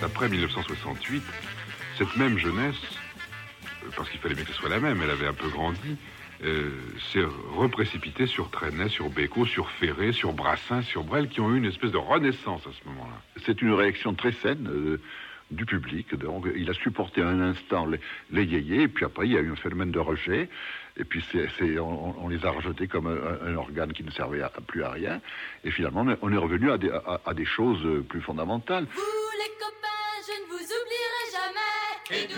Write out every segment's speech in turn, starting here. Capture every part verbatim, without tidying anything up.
après mille neuf cent soixante-huit, cette même jeunesse, parce qu'il fallait bien que ce soit la même, elle avait un peu grandi, euh, s'est reprécipitée sur Trenet, sur Bécaud, sur Ferré, sur Brassens, sur Brel, qui ont eu une espèce de renaissance à ce moment-là. C'est une réaction très saine euh, du public. Donc, il a supporté un instant les, les yéyés, et puis après, il y a eu un phénomène de rejet. Et puis, c'est, c'est, on, on les a rejetés comme un, un organe qui ne servait à, plus à rien. Et finalement, on est revenu à des, à, à des choses plus fondamentales. Vous, les copains, je ne vous oublierai jamais. Et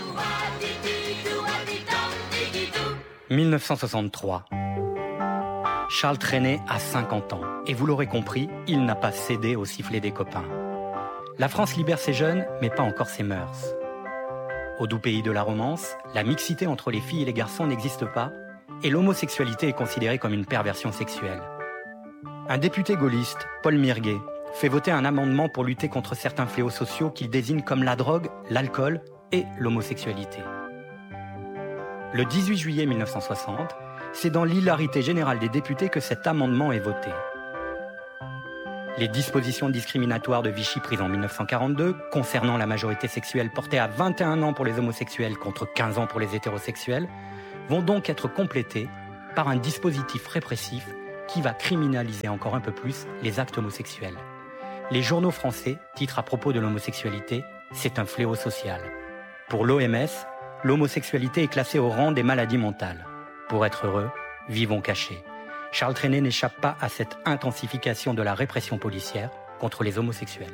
dix-neuf cent soixante-trois. Charles Trenet a cinquante ans. Et vous l'aurez compris, il n'a pas cédé au sifflet des copains. La France libère ses jeunes, mais pas encore ses mœurs. Au doux pays de la romance, la mixité entre les filles et les garçons n'existe pas, et l'homosexualité est considérée comme une perversion sexuelle. Un député gaulliste, Paul Mirguet, fait voter un amendement pour lutter contre certains fléaux sociaux qu'il désigne comme la drogue, l'alcool et l'homosexualité. Le dix-huit juillet mille neuf cent soixante, c'est dans l'hilarité générale des députés que cet amendement est voté. Les dispositions discriminatoires de Vichy prises en mille neuf cent quarante-deux, concernant la majorité sexuelle portée à vingt et un ans pour les homosexuels contre quinze ans pour les hétérosexuels, vont donc être complétées par un dispositif répressif qui va criminaliser encore un peu plus les actes homosexuels. Les journaux français titrent à propos de l'homosexualité « C'est un fléau social ». Pour l'O M S, l'homosexualité est classée au rang des maladies mentales. Pour être heureux, vivons cachés. Charles Trenet n'échappe pas à cette intensification de la répression policière contre les homosexuels.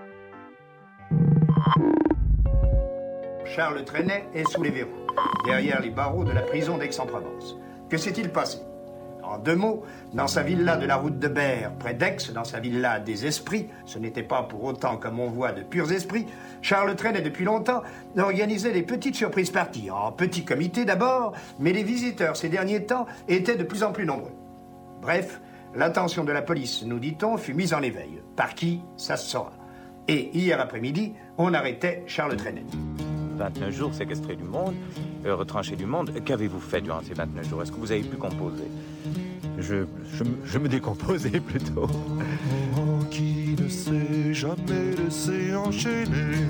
Charles Trenet est sous les verrous, derrière les barreaux de la prison d'Aix-en-Provence. Que s'est-il passé ? En deux mots, dans sa villa de la route de Berre, près d'Aix, dans sa villa des esprits, ce n'était pas pour autant, comme on voit, de purs esprits, Charles Trenet, depuis longtemps, organisait des petites surprises parties, en petit comité d'abord, mais les visiteurs ces derniers temps étaient de plus en plus nombreux. Bref, l'attention de la police, nous dit-on, fut mise en éveil. Par qui, ça se saura. Et hier après-midi, on arrêtait Charles Trenet. vingt-neuf jours séquestrés du monde, euh, retranchés du monde. Qu'avez-vous fait durant ces vingt-neuf jours ? Est-ce que vous avez pu composer ? je, je, je me décomposais plutôt. Oh, qui ne s'est jamais laissé enchaîner.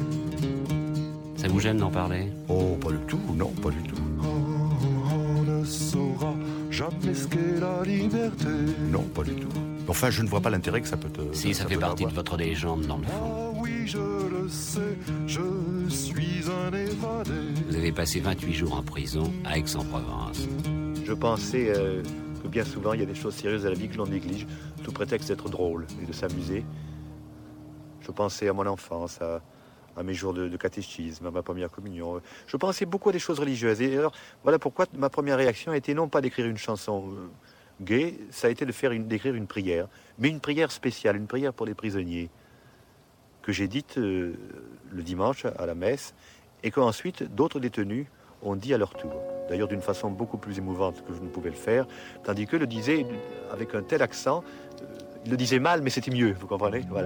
Ça vous gêne d'en parler ? Oh, pas du tout, non, pas du tout. Oh, on ne saura jamais ce qu'est la liberté. Non, pas du tout. Enfin, je ne vois pas l'intérêt que ça peut te... Si, ça, ça fait partie avoir. de votre légende, dans le fond. Ah oui, je le sais, je suis un évadé. Vous avez passé vingt-huit jours en prison à Aix-en-Provence. Je pensais euh, que bien souvent, il y a des choses sérieuses à la vie que l'on néglige, sous prétexte d'être drôle et de s'amuser. Je pensais à mon enfance, à, à mes jours de, de catéchisme, à ma première communion. Je pensais beaucoup à des choses religieuses. Et alors, voilà pourquoi ma première réaction a été non pas d'écrire une chanson... Euh, gay, ça a été de faire une, d'écrire une prière, mais une prière spéciale, une prière pour les prisonniers, que j'ai dite euh, le dimanche à la messe, et qu'ensuite d'autres détenus ont dit à leur tour, d'ailleurs d'une façon beaucoup plus émouvante que je ne pouvais le faire, tandis que le disait avec un tel accent, euh, il le disait mal, mais c'était mieux, vous comprenez ? Voilà.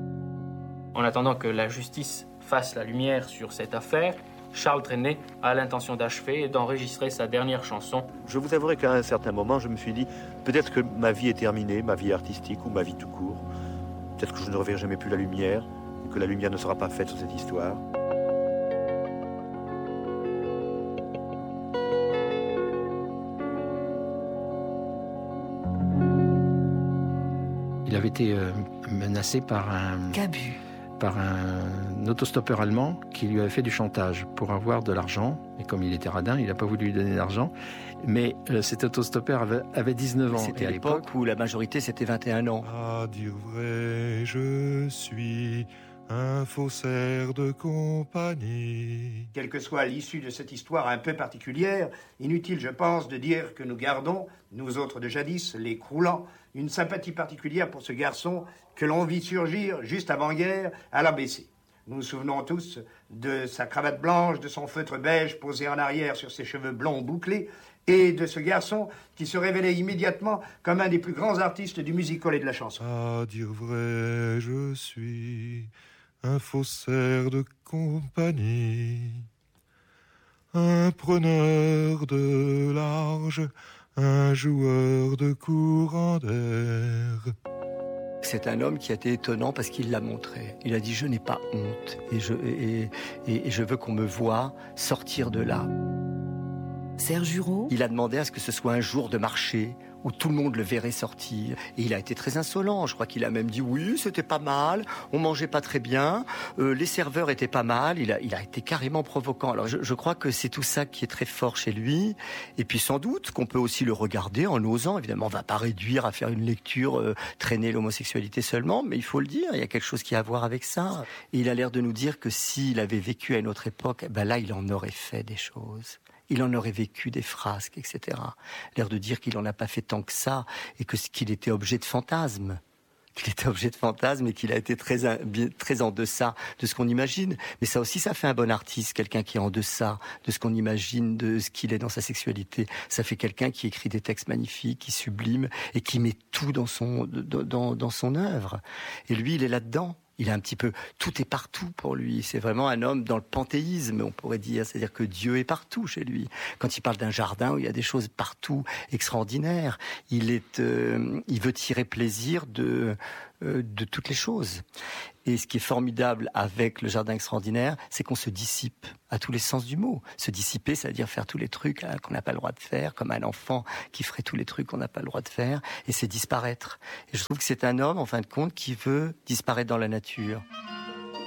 En attendant que la justice fasse la lumière sur cette affaire, Charles Trenet a l'intention d'achever et d'enregistrer sa dernière chanson. Je vous avouerai qu'à un certain moment, je me suis dit, peut-être que ma vie est terminée, ma vie artistique ou ma vie tout court. Peut-être que je ne reverrai jamais plus la lumière, et que la lumière ne sera pas faite sur cette histoire. Il avait été euh, menacé par un... Cabu. par un autostoppeur allemand qui lui avait fait du chantage pour avoir de l'argent. Et comme il était radin, il n'a pas voulu lui donner d'argent. Mais euh, cet autostoppeur avait, avait dix-neuf ans. C'était et à l'époque l'époque où la majorité, c'était vingt et un ans. À dire vrai, je suis un faussaire de compagnie. Quelle que soit l'issue de cette histoire un peu particulière, inutile, je pense, de dire que nous gardons, nous autres de jadis, les croulants, une sympathie particulière pour ce garçon que l'on vit surgir juste avant-guerre à l'A B C. Nous nous souvenons tous de sa cravate blanche, de son feutre beige posé en arrière sur ses cheveux blonds bouclés, et de ce garçon qui se révélait immédiatement comme un des plus grands artistes du music-hall et de la chanson. À dire vrai, je suis un faussaire de compagnie, un preneur de large, un joueur de courant d'air. c'est un homme qui a été étonnant parce qu'il l'a montré. Il a dit « je n'ai pas honte et je, et, et, et je veux qu'on me voie sortir de là ». Serge Giraud. Il a demandé à ce que ce soit un jour de marché où tout le monde le verrait sortir. Et il a été très insolent. Je crois qu'il a même dit oui, c'était pas mal, on mangeait pas très bien, euh, les serveurs étaient pas mal. Il a, il a été carrément provoquant. Alors je, je crois que c'est tout ça qui est très fort chez lui. Et puis sans doute qu'on peut aussi le regarder en osant. Évidemment, on va pas réduire à faire une lecture, euh, traîner l'homosexualité seulement, mais il faut le dire, il y a quelque chose qui a à voir avec ça. Et il a l'air de nous dire que s'il avait vécu à une autre époque, ben là, il en aurait fait des choses. Il en aurait vécu des frasques, et cetera. L'air de dire qu'il n'en a pas fait tant que ça et que qu'il était objet de fantasmes. Qu'il était objet de fantasmes et qu'il a été très, très en deçà de ce qu'on imagine. Mais ça aussi, ça fait un bon artiste, quelqu'un qui est en deçà de ce qu'on imagine, de ce qu'il est dans sa sexualité. Ça fait quelqu'un qui écrit des textes magnifiques, qui sublime et qui met tout dans son, dans, dans son œuvre. Et lui, il est là-dedans. Il a un petit peu, tout est partout pour lui. C'est vraiment un homme dans le panthéisme, on pourrait dire. C'est-à-dire que Dieu est partout chez lui. Quand il parle d'un jardin où il y a des choses partout extraordinaires, il est, euh, il veut tirer plaisir de, euh, de toutes les choses. Et ce qui est formidable avec le jardin extraordinaire, c'est qu'on se dissipe à tous les sens du mot. Se dissiper, c'est-à-dire faire tous les trucs hein, qu'on n'a pas le droit de faire, comme un enfant qui ferait tous les trucs qu'on n'a pas le droit de faire, et c'est disparaître. Et je trouve que c'est un homme, en fin de compte, qui veut disparaître dans la nature.